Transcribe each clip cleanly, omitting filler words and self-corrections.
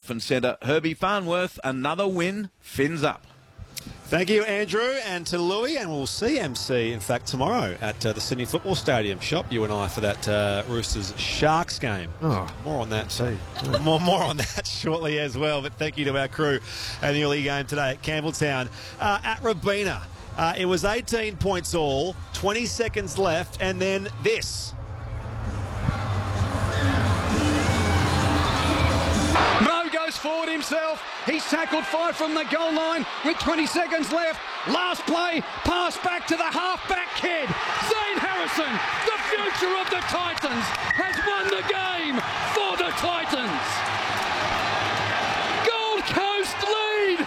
Dolphin centre Herbie Farnworth. Another win, fins up. Thank you, Andrew, and to Louis, and we'll see MC, in fact, tomorrow at the Sydney Football Stadium. Shop, you and I, for that Roosters-Sharks game. Oh, more on that, too. more on that shortly as well, but thank you to our crew at the early game today at Campbelltown. At Robina, it was 18 points all, 20 seconds left, and then this. Goes forward himself. He's tackled 5 from the goal line with 20 seconds left. Last play, pass back to the half-back kid. Zane Harrison, the future of the Titans, has won the game for the Titans. Gold Coast lead,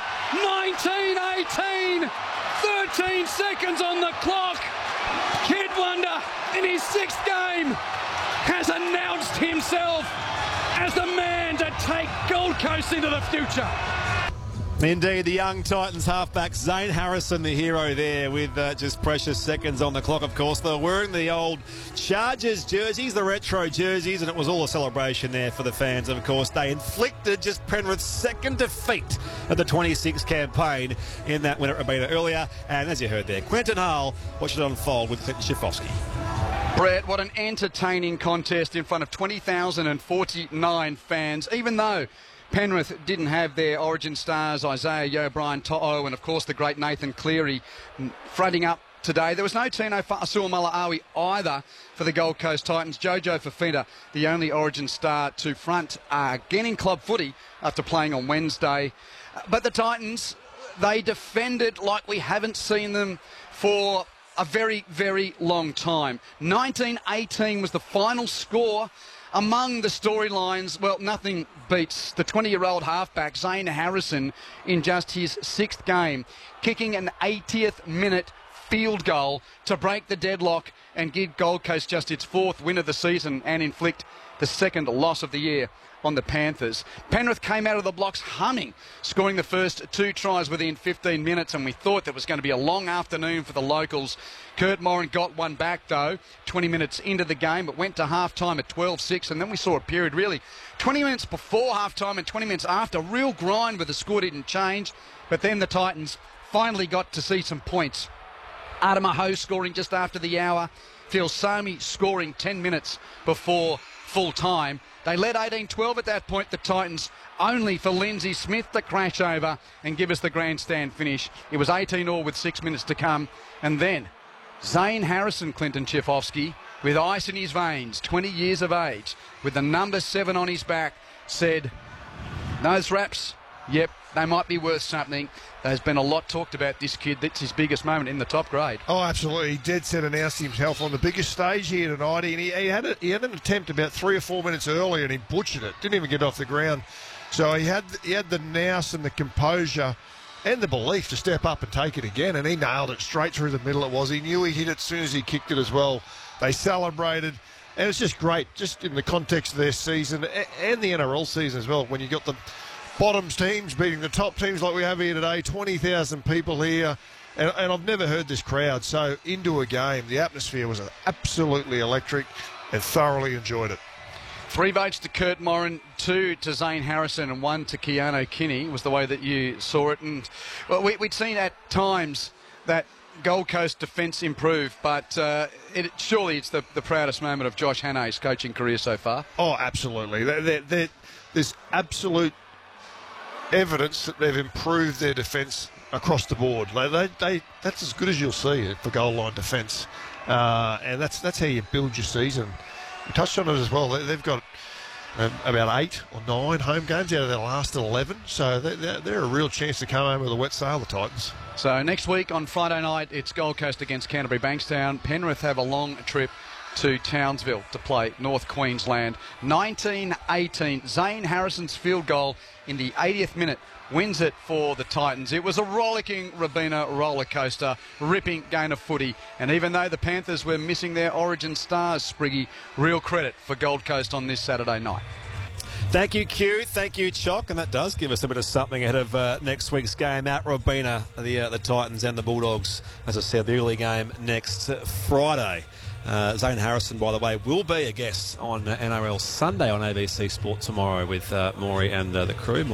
19-18, 13 seconds on the clock. Kid Wonder, in his 6th game, has announced himself as the man to take Gold Coast into the future. Indeed, the young Titans halfback Zane Harrison, the hero there, with just precious seconds on the clock, of course. They're wearing the old Chargers jerseys, the retro jerseys, and it was all a celebration there for the fans. Of course, they inflicted just Penrith's second defeat of the 26 campaign in that win at Robina earlier. And as you heard there, Quentin Hull watched it unfold with Clinton Schifofsky. Brett, what an entertaining contest in front of 20,049 fans, even though Penrith didn't have their origin stars, Isaiah Yeo, Brian To'o, and of course the great Nathan Cleary fronting up today. There was no Tino Fa'asuamaleaui either for the Gold Coast Titans. Jojo Fafita, the only origin star to front again in club footy after playing on Wednesday. But the Titans, they defended like we haven't seen them for a very, very long time. 19-18 was the final score. Among the storylines, well, nothing beats the 20-year-old halfback, Zane Harrison, in just his 6th game, kicking an 80th minute field goal to break the deadlock and give Gold Coast just its 4th win of the season and inflict the 2nd loss of the year on the Panthers. Penrith came out of the blocks humming, scoring the first 2 tries within 15 minutes, and we thought there was going to be a long afternoon for the locals. Kurt Moran got one back, though, 20 minutes into the game, but went to half-time at 12-6, and then we saw a period, really, 20 minutes before half-time and 20 minutes after, real grind where the score didn't change, but then the Titans finally got to see some points. Adama Ho scoring just after the hour, Phil Somi scoring 10 minutes before full-time. They led 18-12 at that point, the Titans, only for Lindsay Smith to crash over and give us the grandstand finish. It was 18-all with 6 minutes to come. And then Zane Harrison, Clinton Schifofsky, with ice in his veins, 20 years of age, with the number 7 on his back, said, "Nose wraps, yep, they might be worth something." There's been a lot talked about this kid. That's his biggest moment in the top grade. Oh, absolutely. He dead set announced himself on the biggest stage here tonight. And he had an attempt about 3 or 4 minutes earlier, and he butchered it. Didn't even get off the ground. So he had the nous and the composure and the belief to step up and take it again. And he nailed it straight through the middle. It was. He knew he hit it as soon as he kicked it as well. They celebrated. And it's just great, just in the context of their season and the NRL season as well, when you got the bottoms teams beating the top teams like we have here today, 20,000 people here, and I've never heard this crowd so into a game. The atmosphere was absolutely electric and thoroughly enjoyed it. 3 votes to Kurt Moran, 2 to Zane Harrison and 1 to Keano Kinney was the way that you saw it. And well, we'd seen at times that Gold Coast defence improve, but surely it's the proudest moment of Josh Hannay's coaching career so far. Oh, absolutely. There's absolute evidence that they've improved their defence across the board. That's as good as you'll see for goal line defence, and that's how you build your season. You touched on it as well. They've got about 8 or 9 home games out of their last 11, so they're a real chance to come home with a wet sail, the Titans. So next week on Friday night, it's Gold Coast against Canterbury Bankstown. Penrith have a long trip to Townsville to play North Queensland. 19-18, Zane Harrison's field goal in the 80th minute wins it for the Titans. It was a rollicking Robina roller coaster, ripping game of footy. And even though the Panthers were missing their origin stars, Spriggy, real credit for Gold Coast on this Saturday night. Thank you, Q. Thank you, Chock. And that does give us a bit of something ahead of next week's game at Robina, the Titans and the Bulldogs. As I said, the early game next Friday. Zane Harrison, by the way, will be a guest on NRL Sunday on ABC Sport tomorrow with Maury and the crew.